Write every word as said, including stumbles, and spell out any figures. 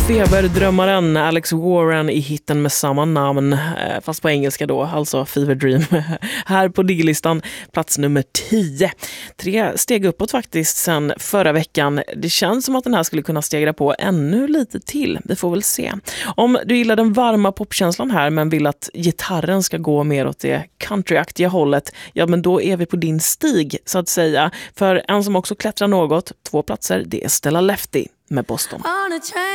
Feberdrömmaren Alex Warren i hitten med samma namn, fast på engelska då, alltså Fever Dream. Här på Digilistan, plats nummer tio. Tre steg uppåt faktiskt sen förra veckan. Det känns som att den här skulle kunna stegra på ännu lite till. Vi får väl se. Om du gillar den varma popkänslan här men vill att gitarren ska gå mer åt det countryaktiga hållet, ja men då är vi på din stig så att säga. För en som också klättrar något, två platser, det är Stella Lefty med Boston.